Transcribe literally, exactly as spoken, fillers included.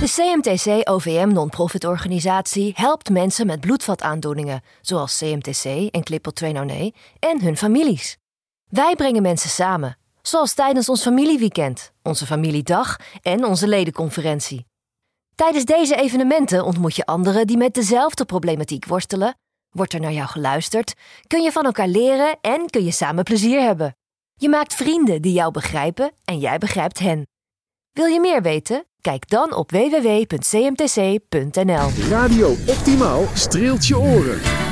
De C M T C O V M non-profit organisatie helpt mensen met bloedvataandoeningen, zoals C M T C en Klippel-Tweenoné, en hun families. Wij brengen mensen samen, zoals tijdens ons familieweekend, onze familiedag en onze ledenconferentie. Tijdens deze evenementen ontmoet je anderen die met dezelfde problematiek worstelen, wordt er naar jou geluisterd, kun je van elkaar leren en kun je samen plezier hebben. Je maakt vrienden die jou begrijpen en jij begrijpt hen. Wil je meer weten? Kijk dan op w w w punt c m t c punt n l. Radio Optimaal streelt je oren.